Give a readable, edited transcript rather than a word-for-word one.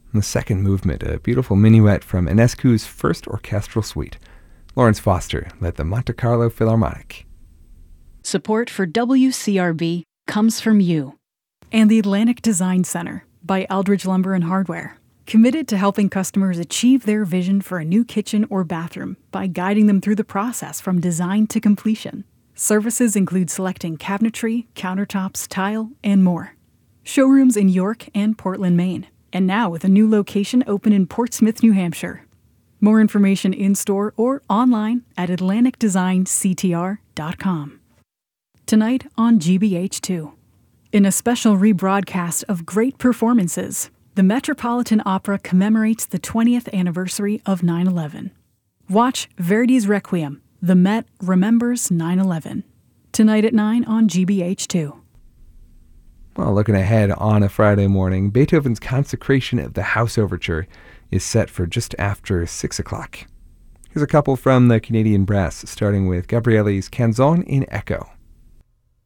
The second movement, a beautiful minuet from Enescu's first orchestral suite. Lawrence Foster led the Monte Carlo Philharmonic. Support for WCRB comes from you. And the Atlantic Design Center by Aldridge Lumber and Hardware. Committed to helping customers achieve their vision for a new kitchen or bathroom by guiding them through the process from design to completion. Services include selecting cabinetry, countertops, tile, and more. Showrooms in York and Portland, Maine. And now with a new location open in Portsmouth, New Hampshire. More information in-store or online at atlanticdesignctr.com. Tonight on GBH2. In a special rebroadcast of great performances, the Metropolitan Opera commemorates the 20th anniversary of 9/11. Watch Verdi's Requiem, The Met Remembers 9/11. Tonight at 9 on GBH2. Well, looking ahead on a Friday morning, Beethoven's Consecration of the House Overture is set for just after 6 o'clock. Here's a couple from the Canadian Brass, starting with Gabrielli's Canzone in Echo.